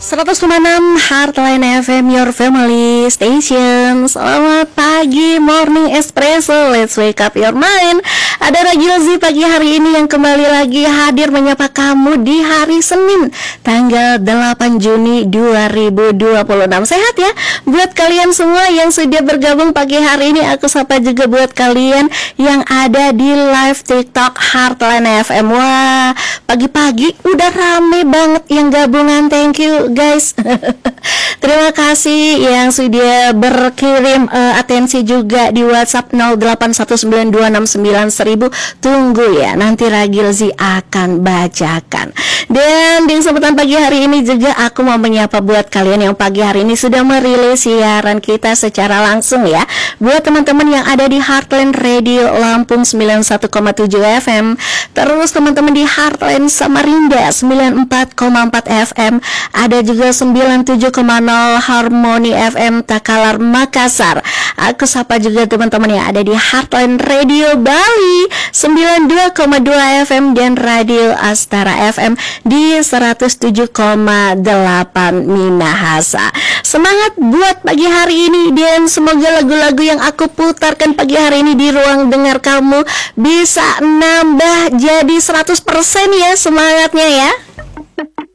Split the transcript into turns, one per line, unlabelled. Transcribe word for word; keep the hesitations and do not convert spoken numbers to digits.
seratus koma enam Heartline F M, your family station. Selamat pagi, morning espresso. Let's wake up your mind. Ada Ragilzi pagi hari ini yang kembali lagi hadir menyapa kamu di hari Senin, tanggal delapan Juni dua ribu dua puluh enam. Sehat ya buat kalian semua yang sudah bergabung pagi hari ini. Aku sapa juga buat kalian yang ada di live TikTok Heartline F M. Wah, pagi-pagi udah rame banget yang gabungan. Thank you guys. Terima kasih yang sudah berkirim uh, atensi juga di WhatsApp nol delapan satu sembilan dua enam sembilan seribu. Tunggu ya, nanti Ragilzi akan bacakan. Dan di kesempatan pagi hari ini juga aku mau menyapa buat kalian yang pagi hari ini sudah merilis siaran kita secara langsung ya. Buat teman-teman yang ada di Heartline Radio Lampung sembilan puluh satu koma tujuh F M, terus teman-teman di Heartline Samarinda sembilan puluh empat koma empat F M, ada juga sembilan puluh tujuh koma nol Harmoni F M Takalar Makassar. Aku sapa juga teman-teman yang ada di Heartline Radio Bali sembilan puluh dua koma dua F M dan Radio Astara F M di seratus tujuh koma delapan Minahasa. Semangat buat pagi hari ini, dan semoga lagu-lagu yang aku putarkan pagi hari ini di ruang dengar kamu bisa nambah jadi seratus persen ya semangatnya ya.